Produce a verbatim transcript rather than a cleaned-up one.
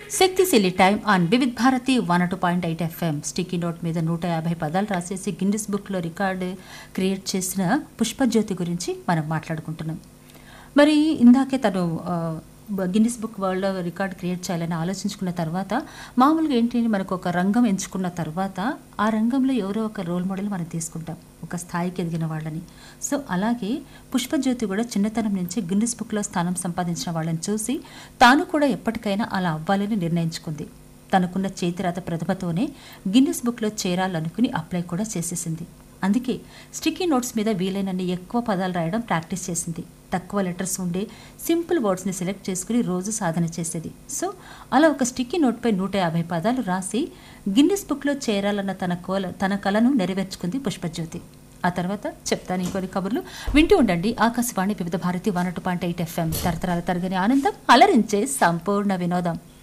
శక్తిశీలి time on Vividh Bharati one two point eight FM. Sticky note మీద నూట యాభై పదాలు రాసేసి గిన్నిస్ బుక్లో రికార్డు క్రియేట్ చేసిన పుష్పజ్యోతి గురించి మనం మాట్లాడుకుంటున్నాం. మరి ఇందాకే తను గిన్నిస్ బుక్ వరల్డ్లో రికార్డ్ క్రియేట్ చేయాలని ఆలోచించుకున్న తర్వాత మామూలుగా ఏంటి, మనకు ఒక రంగం ఎంచుకున్న తర్వాత ఆ రంగంలో ఎవరో ఒక రోల్ మోడల్ మనం తీసుకుంటాం, ఒక స్థాయికి ఎదిగిన వాళ్ళని. సో అలాగే పుష్పజ్యోతి కూడా చిన్నతనం నుంచి గిన్నిస్ బుక్లో స్థానం సంపాదించిన వాళ్ళని చూసి తాను కూడా ఎప్పటికైనా అలా అవ్వాలని నిర్ణయించుకుంది. తనకున్న చేతిరాత ప్రతిభతోనే గిన్నిస్ బుక్లో చేరాలనుకుని అప్లై కూడా చేసేసింది. అందుకే స్టిక్కీ నోట్స్ మీద వీలైనన్ని ఎక్కువ పదాలు రాయడం ప్రాక్టీస్ చేసింది. తక్కువ లెటర్స్ ఉండే సింపుల్ వర్డ్స్ని సెలెక్ట్ చేసుకుని రోజు సాధన చేసేది. సో అలా ఒక స్టిక్కీ నోట్పై నూట యాభై పదాలు రాసి గిన్నిస్ బుక్లో చేరాలన్న తన కోల తన కలను నెరవేర్చుకుంది పుష్పజ్యోతి. ఆ తర్వాత చెప్తాను ఇంకొన్ని కబుర్లు. వింటూ ఉండండి ఆకాశవాణి వివిధ Bharati one two point eight FM. తరతరాల తరగని ఆనందం, అలరించే సంపూర్ణ వినోదం.